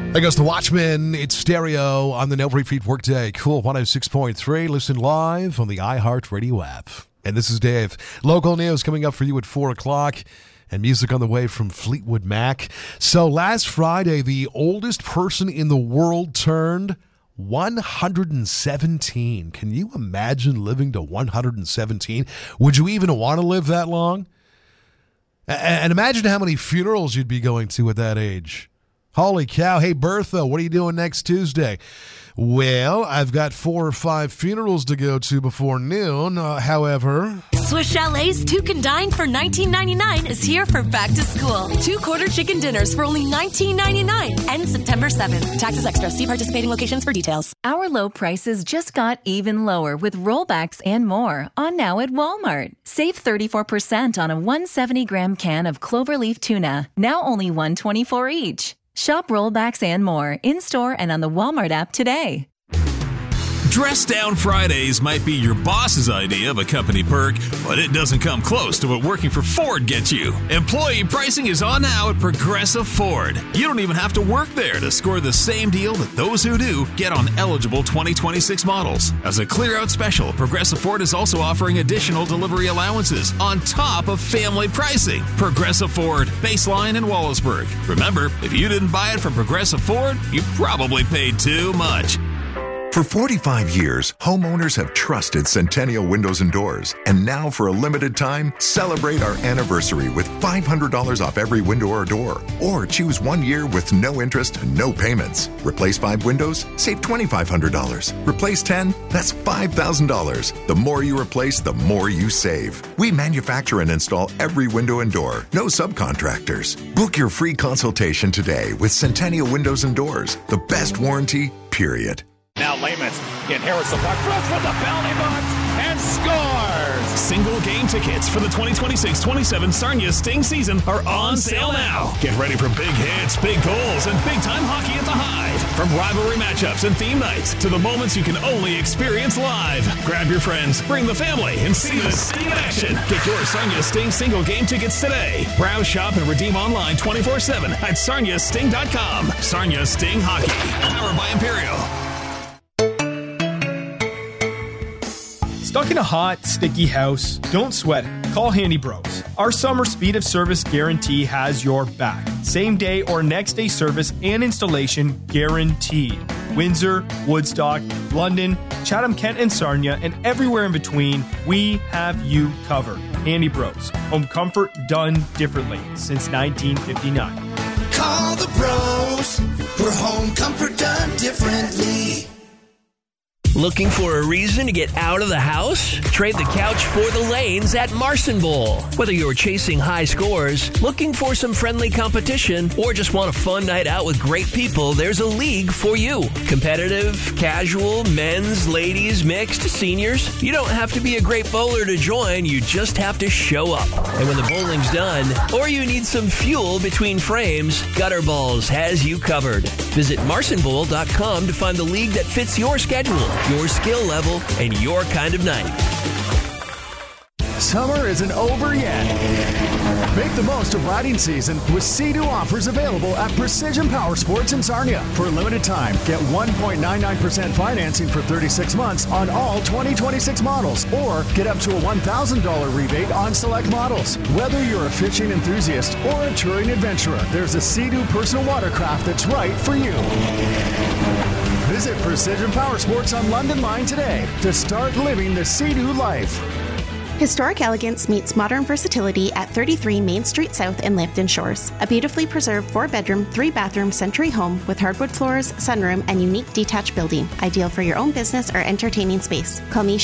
There goes the Watchmen. It's stereo on the No Repeat Workday. Cool 106.3. Listen live on the iHeartRadio app. And this is Dave. Local news coming up for you at 4 o'clock. And music on the way from Fleetwood Mac. So last Friday, the oldest person in the world turned 117. Can you imagine living to 117? Would you even want to live that long? And imagine how many funerals you'd be going to at that age. Holy cow. Hey, Bertha, what are you doing next Tuesday? Well, I've got 4 or 5 funerals to go to before noon. However... Swiss Chalet's Two Can Dine for $19.99 is here for back to school. 2 quarter chicken dinners for only $19.99. Ends September 7th. Taxes extra. See participating locations for details. Our low prices just got even lower with rollbacks and more on now at Walmart. Save 34% on a 170-gram can of cloverleaf tuna. Now only $1.24 each. Shop rollbacks and more in-store and on the Walmart app today. Dress Down Fridays might be your boss's idea of a company perk, but it doesn't come close to what working for Ford gets you. Employee pricing is on now at Progressive Ford. You don't even have to work there to score the same deal that those who do get on eligible 2026 models. As a clear-out special, Progressive Ford is also offering additional delivery allowances on top of family pricing. Progressive Ford, Baseline and Wallaceburg. Remember, if you didn't buy it from Progressive Ford, you probably paid too much. For 45 years, homeowners have trusted Centennial Windows and Doors. And now, for a limited time, celebrate our anniversary with $500 off every window or door. Or choose 1 year with no interest and no payments. Replace 5 windows? Save $2,500. Replace 10? That's $5,000. The more you replace, the more you save. We manufacture and install every window and door. No subcontractors. Book your free consultation today with Centennial Windows and Doors. The best warranty, period. Now Layman inherits the puck, throws from the penalty box, and scores! Single game tickets for the 2026-27 Sarnia Sting season are on sale now. Get ready for big hits, big goals, and big-time hockey at the Hive. From rivalry matchups and theme nights to the moments you can only experience live. Grab your friends, bring the family, and see the Sting in action. Get your Sarnia Sting single game tickets today. Browse, shop, and redeem online 24/7 at sarniasting.com. Sarnia Sting Hockey, powered by Imperial. Stuck in a hot, sticky house? Don't sweat it. Call Handy Bros. Our summer speed of service guarantee has your back. Same day or next day service and installation guaranteed. Windsor, Woodstock, London, Chatham, Kent, and Sarnia, and everywhere in between, we have you covered. Handy Bros. Home comfort done differently since 1959. Call the bros for home comfort done differently. Looking for a reason to get out of the house? Trade the couch for the lanes at Marson Bowl. Whether you're chasing high scores, looking for some friendly competition, or just want a fun night out with great people, there's a league for you. Competitive, casual, men's, ladies, mixed, seniors. You don't have to be a great bowler to join, you just have to show up. And when the bowling's done, or you need some fuel between frames, Gutter Balls has you covered. Visit marsonbowl.com to find the league that fits your schedule, your skill level, and your kind of night. Summer isn't over yet. Make the most of riding season with Sea-Doo offers available at Precision Power Sports in Sarnia. For a limited time, get 1.99% financing for 36 months on all 2026 models, or get up to a $1,000 rebate on select models. Whether you're a fishing enthusiast or a touring adventurer, there's a Sea-Doo personal watercraft that's right for you. Visit Precision Power Sports on London Line today to start living the Sea-Doo life. Historic elegance meets modern versatility at 33 Main Street South in Lambton Shores. A beautifully preserved 4-bedroom, 3-bathroom century home with hardwood floors, sunroom, and unique detached building. Ideal for your own business or entertaining space. Call me